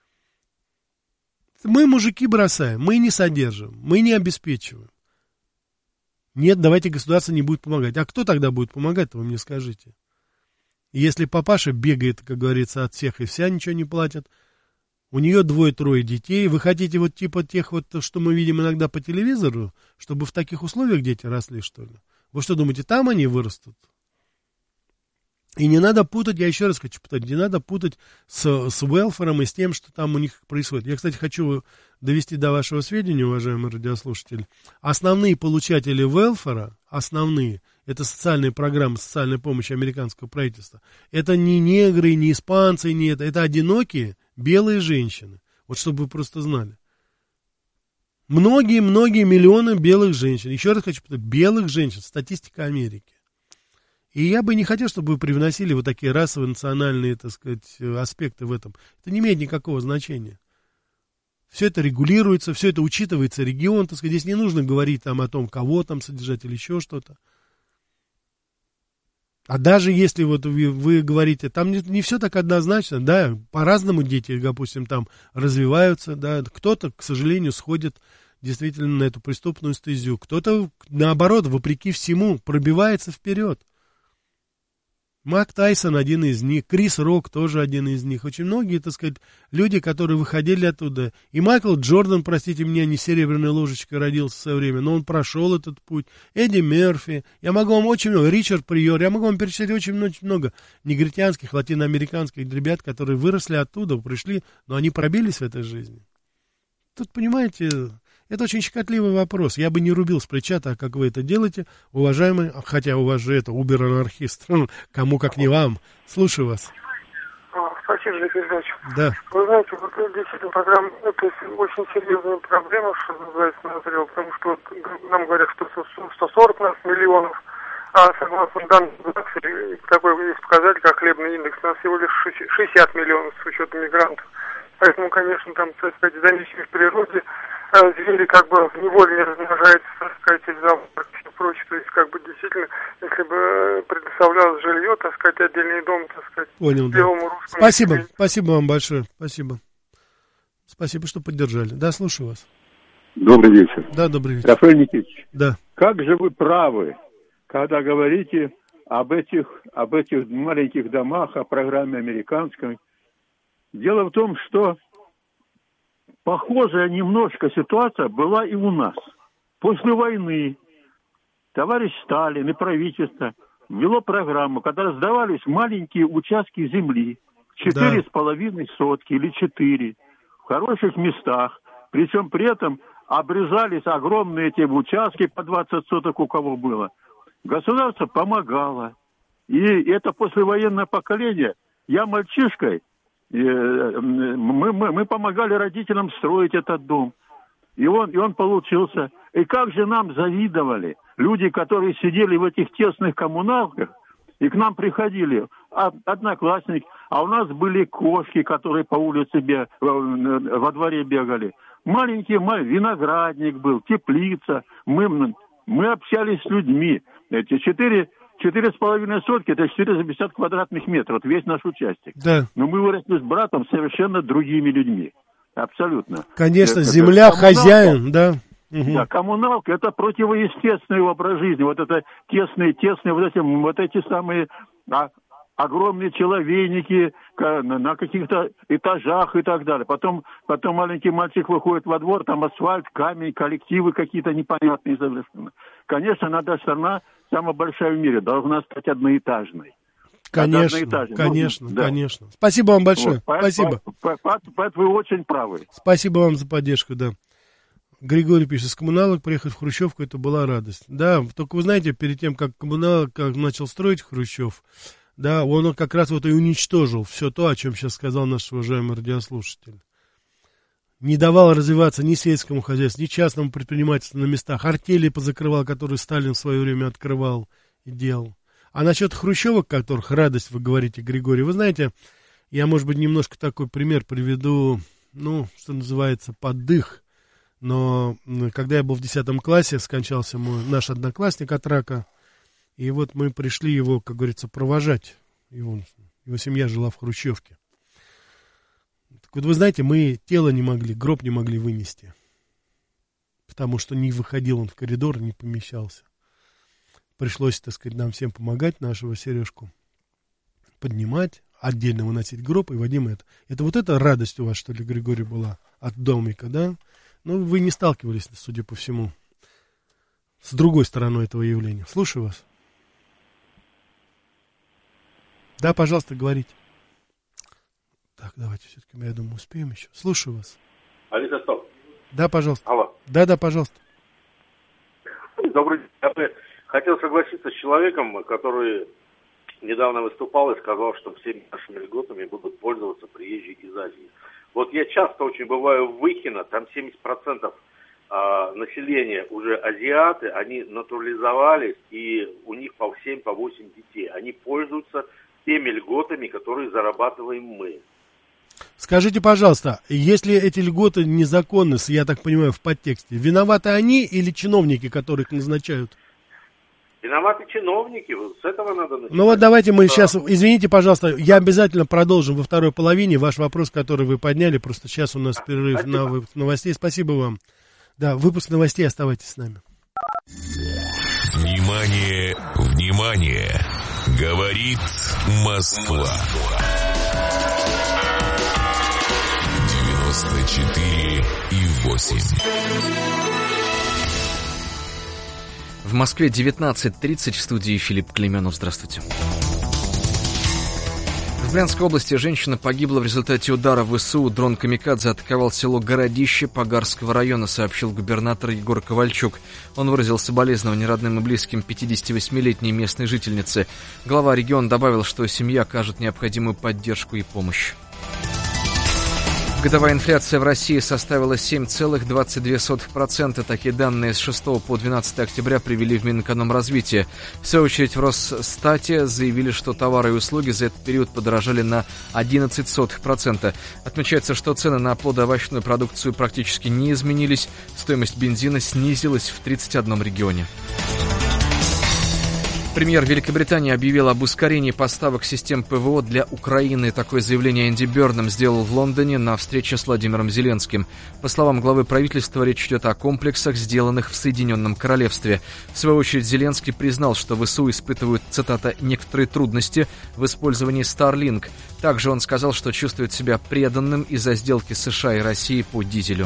Мы, мужики, бросаем, мы не содержим, мы не обеспечиваем. Нет, давайте государство не будет помогать. А кто тогда будет помогать-то, вы мне скажите? Если папаша бегает, как говорится, от всех и вся, ничего не платят, у нее 2-3 детей, вы хотите вот типа тех вот, что мы видим иногда по телевизору, чтобы в таких условиях дети росли, что ли? Вы что думаете, там они вырастут? И не надо путать, я еще раз хочу повторить, не надо путать с welfare и с тем, что там у них происходит. Я, кстати, хочу довести до вашего сведения, уважаемые радиослушатели, основные получатели welfare, это социальные программы социальной помощи американского правительства, это не негры, не испанцы, не это одинокие белые женщины. Вот чтобы вы просто знали. Многие-многие миллионы белых женщин. Еще раз хочу повторить, белых женщин, статистика Америки. И я бы не хотел, чтобы вы привносили вот такие расовые, национальные, так сказать, аспекты в этом. Это не имеет никакого значения. Все это регулируется, все это учитывается регион, так сказать. Здесь не нужно говорить там о том, кого там содержать или еще что-то. А даже если вот вы говорите, там не все так однозначно, да, по-разному дети, допустим, там развиваются, да, кто-то, к сожалению, сходит действительно на эту преступную стезю, кто-то, наоборот, вопреки всему, пробивается вперед. Мак Тайсон один из них, Крис Рок тоже один из них. Очень многие, так сказать, люди, которые выходили оттуда. И Майкл Джордан, простите меня, не серебряной ложечкой родился в свое время, но он прошел этот путь. Эдди Мерфи. Я могу вам очень много, Ричард Приор, я могу вам перечислять очень много негритянских, латиноамериканских ребят, которые выросли оттуда, пришли, но они пробились в этой жизни. Тут, понимаете, это очень щекотливый вопрос. Я бы не рубил с плеча так, как вы это делаете, уважаемый, хотя у вас же это убер-анархист, кому как не вам. Слушаю вас. Спасибо за передачу. Да. Вы знаете, вот действительно программа, это очень серьезная проблема, что называется, назрела, потому что вот, нам говорят, что 140 у нас миллионов, а согласно данным такой есть показатель, как хлебный индекс, у нас всего лишь 60 миллионов с учетом мигрантов. Поэтому, конечно, там, так сказать, замечательно в природе, звери как бы в неволе не размножаются, так сказать, из-за и прочее. То есть, как бы, действительно, если бы предоставлялось жилье, так сказать, отдельный дом, так сказать, понял, да. Спасибо, спасибо вам большое, спасибо. Спасибо, что поддержали. Да, слушаю вас. Добрый вечер. Да, добрый вечер. Рафаэль Никитич, да. Как же вы правы, когда говорите об этих маленьких домах, о программе американской. Дело в том, что похожая немножко ситуация была и у нас. После войны товарищ Сталин и правительство ввело программу, когда раздавались маленькие участки земли, 4,5 сотки или 4, в хороших местах, причем при этом обрезались огромные эти участки, по 20 соток у кого было. Государство помогало. И это послевоенное поколение. Я мальчишкой, мы помогали родителям строить этот дом. И он получился. И как же нам завидовали люди, которые сидели в этих тесных коммуналках, и к нам приходили одноклассники, а у нас были кошки, которые по улице во дворе бегали. Маленький виноградник был, теплица. Мы общались с людьми. Эти 4,5 сотки, это 450 квадратных метров, весь наш участок. Да. Но мы выросли с братом совершенно другими людьми. Абсолютно. Конечно, земля, хозяин, да. Угу. Да, коммуналка — это противоестественный образ жизни. Вот это тесные, вот эти самые огромные человейники на каких-то этажах и так далее. Потом маленький мальчик выходит во двор, там асфальт, камень, коллективы какие-то непонятные совершенно. Конечно, наша страна, самая большая в мире, должна стать одноэтажной. Конечно. Спасибо вам большое. Вот, спасибо. Вы очень правы. Спасибо вам за поддержку, да. Григорий пишет, с коммуналок приехать в Хрущевку, это была радость. Да, только вы знаете, перед тем, как коммуналок начал строить Хрущев, да, он как раз вот и уничтожил все то, о чем сейчас сказал наш уважаемый радиослушатель. Не давал развиваться ни сельскому хозяйству, ни частному предпринимательству на местах. Артели позакрывал, которые Сталин в свое время открывал и делал. А насчет хрущевок, которых радость, вы говорите, Григорий, вы знаете, я, может быть, немножко такой пример приведу, что называется, под дых. Но когда я был в 10 классе, скончался наш одноклассник от рака, и вот мы пришли его, как говорится, провожать. Его семья жила в Хрущевке. Так вот, вы знаете, мы тело не могли, гроб не могли вынести, потому что не выходил он в коридор, не помещался. Пришлось, так сказать, нам всем помогать, нашего Сережку поднимать, отдельно выносить гроб, и Вадим это вот эта радость у вас, что ли, Григорий, была от домика, да? Ну, вы не сталкивались, судя по всему, с другой стороной этого явления. Слушаю вас. Да, пожалуйста, говорите. Так, давайте все-таки, я думаю, успеем еще. Слушаю вас. Алиса, стоп. Да, пожалуйста. Алло. Да, пожалуйста. Добрый день. Я бы хотел согласиться с человеком, который недавно выступал и сказал, что всеми нашими льготами будут пользоваться приезжие из Азии. Вот я часто очень бываю в Выхино, там 70% населения уже азиаты, они натурализовались, и у них по 7, по 8 детей. Они пользуются теми льготами, которые зарабатываем мы. Скажите, пожалуйста, если эти льготы незаконны, я так понимаю, в подтексте, виноваты они или чиновники, которых назначают? Виноваты чиновники, вот с этого надо начинать. Ну вот давайте мы сейчас, извините, пожалуйста, я обязательно продолжим во второй половине ваш вопрос, который вы подняли, просто сейчас у нас перерыв на выпуск новостей. Спасибо вам. Да, выпуск новостей, оставайтесь с нами. Внимание, внимание! Говорит Москва. 94,8. В Москве 19:30, в студии Филипп Клейменов. Здравствуйте. В Брянской области женщина погибла в результате удара ВСУ. Дрон «Камикадзе» атаковал село Городище Погарского района, сообщил губернатор Егор Ковальчук. Он выразил соболезнования родным и близким 58-летней местной жительницы. Глава региона добавил, что семья окажет необходимую поддержку и помощь. Годовая инфляция в России составила 7,22%. Такие данные с 6 по 12 октября привели в Минэкономразвитие. В свою очередь в Росстате заявили, что товары и услуги за этот период подорожали на 0,11%. Отмечается, что цены на плодоовощную продукцию практически не изменились. Стоимость бензина снизилась в 31 регионе. Премьер Великобритании объявил об ускорении поставок систем ПВО для Украины. Такое заявление Энди Бёрнем сделал в Лондоне на встрече с Владимиром Зеленским. По словам главы правительства, речь идет о комплексах, сделанных в Соединенном Королевстве. В свою очередь Зеленский признал, что ВСУ испытывают, цитата, «некоторые трудности в использовании Starlink». Также он сказал, что чувствует себя преданным из-за сделки США и России по дизелю.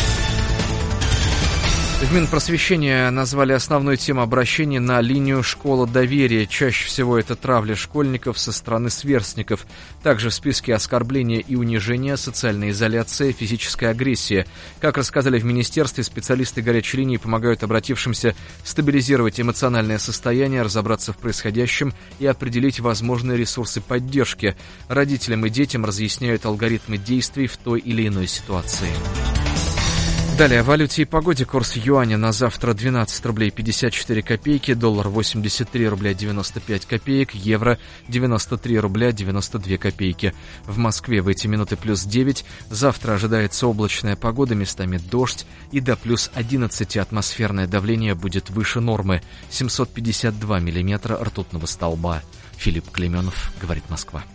В Минпросвещении назвали основной темой обращения на линию «Школа доверия». Чаще всего это травля школьников со стороны сверстников. Также в списке оскорбления и унижения, социальная изоляция, физическая агрессия. Как рассказали в министерстве, специалисты горячей линии помогают обратившимся стабилизировать эмоциональное состояние, разобраться в происходящем и определить возможные ресурсы поддержки. Родителям и детям разъясняют алгоритмы действий в той или иной ситуации. Далее о валюте и погоде. Курс юаня на завтра 12 рублей 54 копейки, доллар 83 рубля 95 копеек, евро 93 рубля 92 копейки. В Москве в эти минуты плюс 9. Завтра ожидается облачная погода, местами дождь, и до плюс 11 атмосферное давление будет выше нормы. 752 миллиметра ртутного столба. Филипп Клейменов, говорит Москва.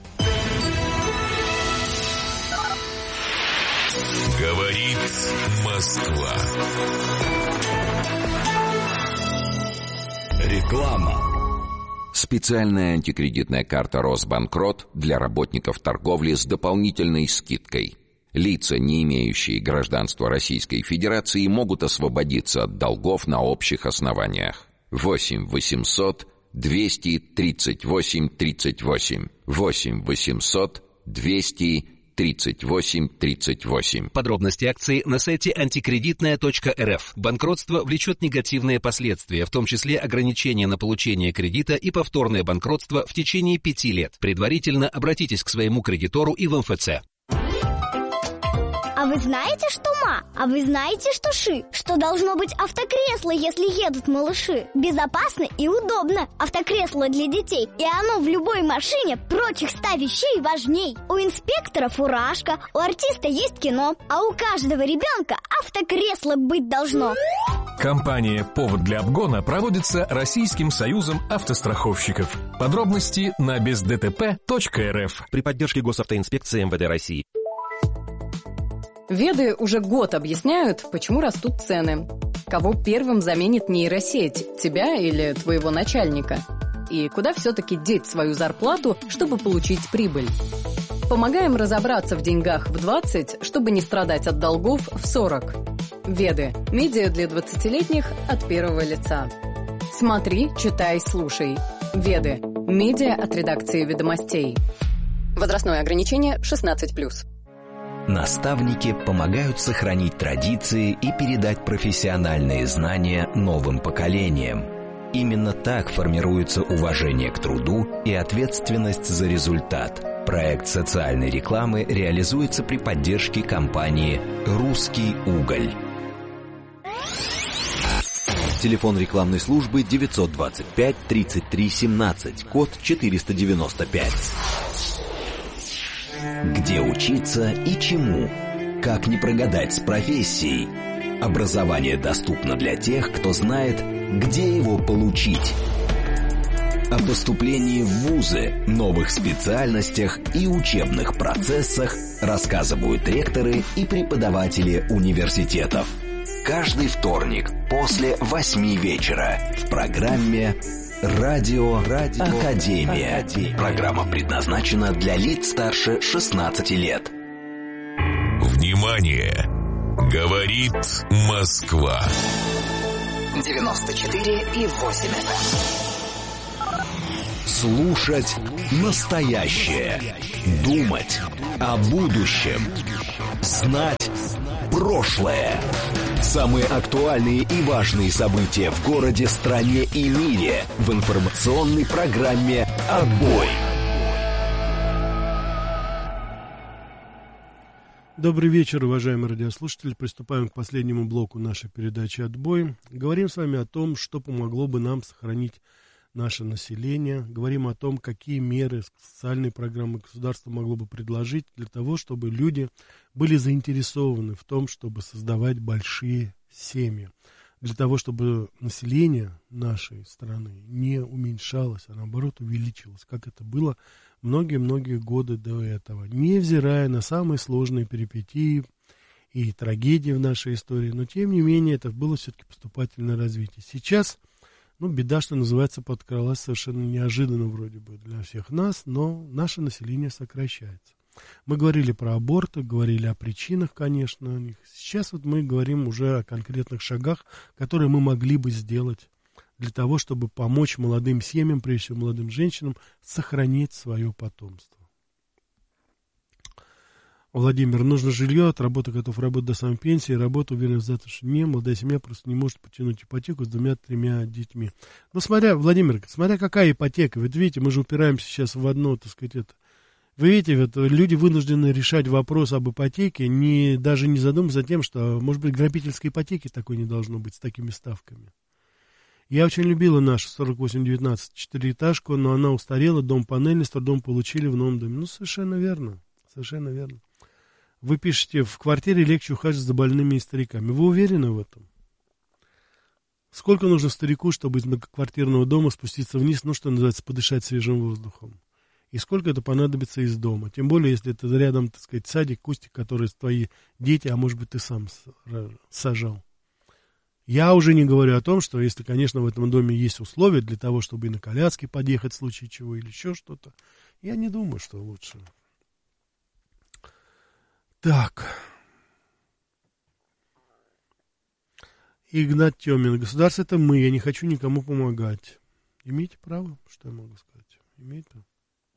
Говорит Москва. Реклама. Специальная антикредитная карта «Росбанкрот» для работников торговли с дополнительной скидкой. Лица, не имеющие гражданства Российской Федерации, могут освободиться от долгов на общих основаниях. 8 800 238 38. 8 800 238. Подробности акции на сайте антикредитная.рф. Банкротство влечет негативные последствия, в том числе ограничения на получение кредита и повторное банкротство в течение 5 лет. Предварительно обратитесь к своему кредитору и в МФЦ. А вы знаете, что ма? А вы знаете, что ши? Что должно быть автокресло, если едут малыши? Безопасно и удобно. Автокресло для детей. И оно в любой машине прочих 100 вещей важней. У инспектора фуражка, у артиста есть кино, а у каждого ребенка автокресло быть должно. Кампания «Повод для обгона» проводится Российским союзом автостраховщиков. Подробности на бездтп.рф. При поддержке Госавтоинспекции МВД России. Веды уже год объясняют, почему растут цены. Кого первым заменит нейросеть, тебя или твоего начальника? И куда все-таки деть свою зарплату, чтобы получить прибыль? Помогаем разобраться в деньгах в 20, чтобы не страдать от долгов в 40. Веды. Медиа для 20-летних от первого лица. Смотри, читай, слушай. Веды. Медиа от редакции «Ведомостей». Возрастное ограничение 16+. Наставники помогают сохранить традиции и передать профессиональные знания новым поколениям. Именно так формируется уважение к труду и ответственность за результат. Проект социальной рекламы реализуется при поддержке компании «Русский уголь». Телефон рекламной службы 925 33 17, код 495. Где учиться и чему? Как не прогадать с профессией? Образование доступно для тех, кто знает, где его получить. О поступлении в вузы, новых специальностях и учебных процессах рассказывают ректоры и преподаватели университетов. Каждый вторник после 8 вечера в программе «Радио Академия». Программа предназначена для лиц старше 16 лет. Внимание! Говорит Москва. 94,8 Слушать настоящее. Думать о будущем. Знать прошлое. Самые актуальные и важные события в городе, стране и мире в информационной программе «Отбой». Добрый вечер, уважаемые радиослушатели. Приступаем к последнему блоку нашей передачи «Отбой». Говорим с вами о том, что помогло бы нам сохранить наше население. Говорим о том, какие меры, социальные программы государство могло бы предложить для того, чтобы люди были заинтересованы в том, чтобы создавать большие семьи. Для того, чтобы население нашей страны не уменьшалось, а наоборот увеличилось, как это было многие-многие годы до этого. Невзирая на самые сложные перипетии и трагедии в нашей истории, но тем не менее это было все-таки поступательное развитие. Сейчас беда, что называется, подкралась совершенно неожиданно вроде бы для всех нас, но наше население сокращается. Мы говорили про аборты, говорили о причинах, конечно. Сейчас мы говорим уже о конкретных шагах, которые мы могли бы сделать для того, чтобы помочь молодым семьям, прежде всего молодым женщинам, сохранить свое потомство. Владимир, нужно жилье, от работы готов работать до самой пенсии, работа, уверен в завтрашнем дне, молодая семья просто не может потянуть ипотеку с 2-3 детьми. Владимир, смотря какая ипотека, ведь видите, мы же упираемся сейчас в одно, так сказать, это. Вы видите, люди вынуждены решать вопрос об ипотеке, даже не задумываясь о тем, что, может быть, грабительской ипотеки такой не должно быть с такими ставками. Я очень любила нашу 4819 четырехэтажку, но она устарела, дом панельный, с трудом получили в новом доме. Совершенно верно, совершенно верно. Вы пишете, в квартире легче ухаживать за больными и стариками. Вы уверены в этом? Сколько нужно старику, чтобы из многоквартирного дома спуститься вниз, что называется, подышать свежим воздухом? И сколько это понадобится из дома? Тем более, если это рядом, так сказать, садик, кустик, который твои дети, а может быть, ты сам сажал. Я уже не говорю о том, что если, конечно, в этом доме есть условия для того, чтобы и на коляске подъехать в случае чего или еще что-то, я не думаю, что лучше. Так. Игнат Тёмин. Государство — это мы, я не хочу никому помогать. Имеете право, что я могу сказать? Имеете право.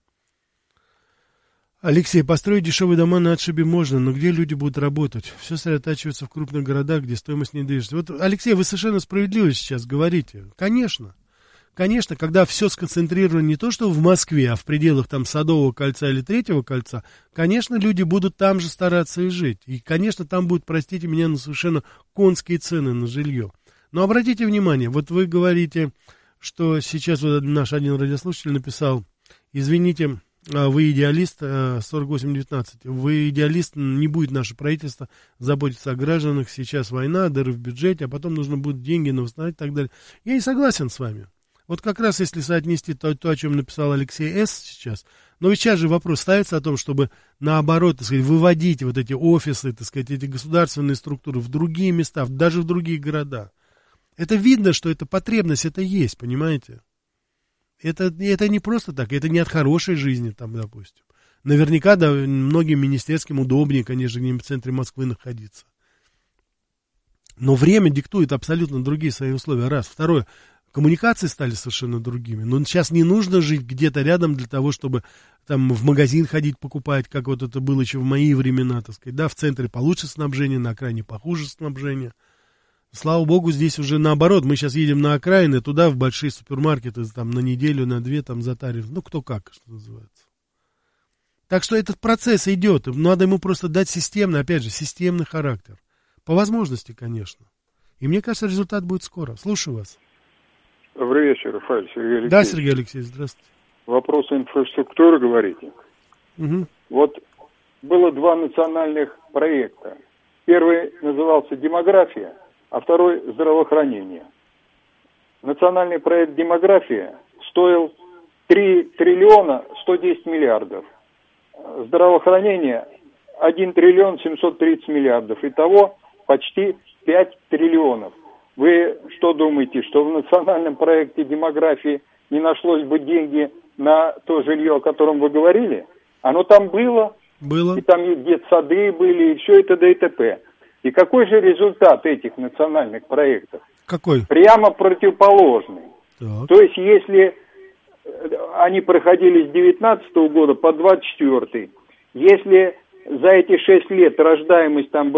Алексей, построить дешевые дома на отшибе можно, но где люди будут работать? Все сосредотачивается в крупных городах, где стоимость недвижимости. Вот, Алексей, вы совершенно справедливо сейчас говорите. Конечно. Конечно, когда все сконцентрировано не то, что в Москве, а в пределах там Садового кольца или Третьего кольца, конечно, люди будут там же стараться и жить. И, конечно, там будут, простите меня, но совершенно конские цены на жилье. Но обратите внимание, вот вы говорите, что сейчас вот наш один радиослушатель написал, извините, вы идеалист, 4819, вы идеалист, не будет наше правительство заботиться о гражданах, сейчас война, дыры в бюджете, а потом нужно будет деньги на восстановить и так далее. Я не согласен с вами. Вот как раз если соотнести то, о чем написал Алексей С. сейчас, но ведь сейчас же вопрос ставится о том, чтобы наоборот, так сказать, выводить вот эти офисы, так сказать, эти государственные структуры в другие места, даже в другие города. Это видно, что эта потребность, это есть, понимаете? Это не просто так, это не от хорошей жизни, там, допустим. Наверняка, да, многим министерским удобнее, конечно, где-нибудь в центре Москвы находиться. Но время диктует абсолютно другие свои условия, раз. Второе, коммуникации стали совершенно другими. Но сейчас не нужно жить где-то рядом для того, чтобы там в магазин ходить покупать, как вот это было еще в мои времена, так сказать. Да, в центре получше снабжение, на окраине похуже снабжение. Слава богу, здесь уже наоборот. Мы сейчас едем на окраины, туда в большие супермаркеты, там на неделю, на две, там затарив. Кто как, что называется. Так что этот процесс идет. Надо ему просто дать системный, опять же, системный характер. По возможности, конечно. И мне кажется, результат будет скоро. Слушаю вас. Добрый вечер, Рафаэль, Сергей Алексеевич. Да, Сергей Алексеевич, здравствуйте. Вопросы инфраструктуры говорите. Угу. Вот было два национальных проекта. Первый назывался «Демография», а второй – «Здравоохранение». Национальный проект «Демография» стоил 3 триллиона 110 миллиардов. Здравоохранение 1 триллион 730 миллиардов. Итого почти 5 триллионов. Вы что думаете, что в национальном проекте демографии не нашлось бы деньги на то жилье, о котором вы говорили? Оно там было. И там и детсады были, и все это ДТП. И какой же результат этих национальных проектов? Какой? Прямо противоположный. Так. То есть, если они проходили с 19 года по 24, если за эти 6 лет рождаемость там